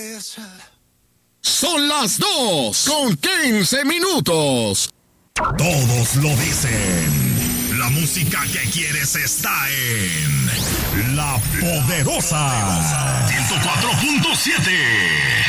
Son las 2:15. Todos lo dicen. La música que quieres está en La Poderosa 104.7.